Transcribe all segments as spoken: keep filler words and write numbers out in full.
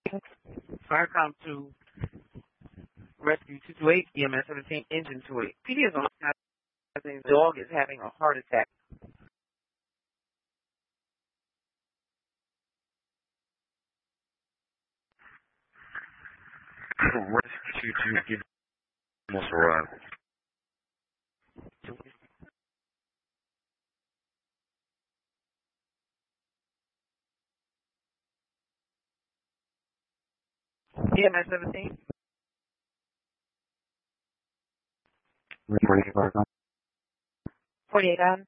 Firecom two, Rescue two two eight, E M S seventeen, Engine two eight. P D is on the dog is having a heart attack. Rescue two two, give almost arrived. E M S seventeen. forty-eight Firecom. forty-eight on.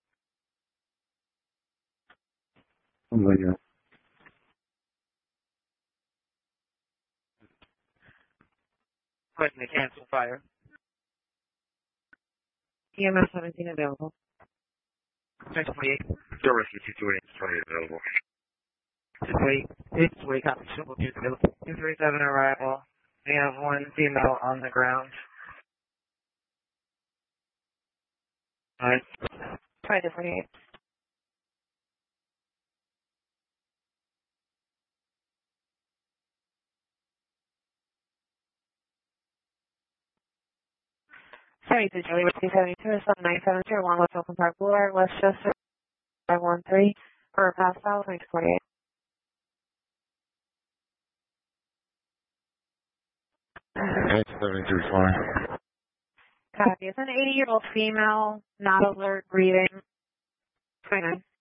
I'm going to. Question to cancel fire. E M S seventeen available. forty-eight. Still Rescue two two eight, twenty-eight available. two two eight. six two eight, copy. Simple two available. two three seven arrival. We have one female on the ground. Alright. Try the forty-eight. seventy-two Julie, Whiskey seventy-two is on nine seven two, along with Open Park Boulevard, Westchester, five one three, for pass out, twenty forty-eight. eight seventy-two, fine. Copy. It's an eighty-year-old female, not alert, breathing. twenty-nine.